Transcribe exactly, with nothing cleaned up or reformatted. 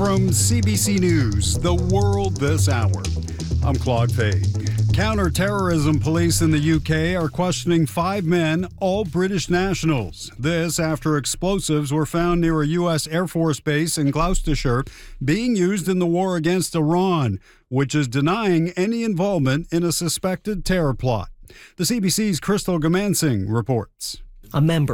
from C B C News, The World This Hour. I'm Claude Fay. Counter-terrorism police in the U K are questioning five men, all British nationals. This after explosives were found near a U S Air Force base in Gloucestershire being used in the war against Iran, which is denying any involvement in a suspected terror plot. The C B C's Crystal Gamansing reports. A member